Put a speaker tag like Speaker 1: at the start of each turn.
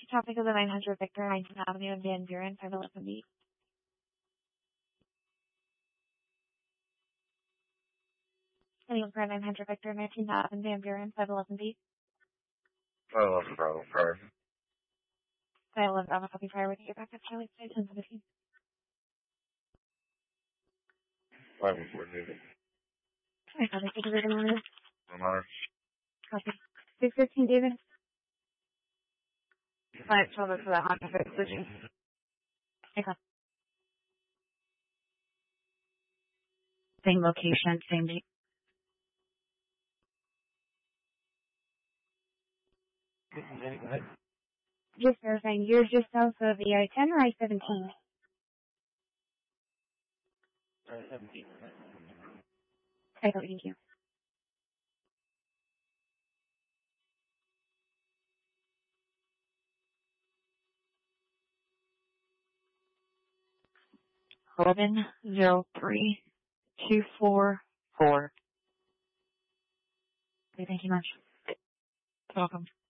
Speaker 1: Traffic of the 900 Victor, 19th Avenue in Van Buren, 511B. Anyone for 900 Victor, 19th Avenue, Van Buren, 511B.
Speaker 2: 511 Bravo, prior.
Speaker 1: 511 Bravo, copy prior with you. Back up, Charlie, 1017.
Speaker 2: 514 David.
Speaker 1: I thought I could read them on.
Speaker 2: Lamar.
Speaker 1: Copy. 615 David. 512 for that Honda Fit switching. Okay. Same location, same date. Just verifying, you're just south of the I-10 or I-17?
Speaker 2: I-17.
Speaker 1: Okay, thank you.
Speaker 3: Robin 03244.
Speaker 1: Okay, thank you much.
Speaker 3: Welcome.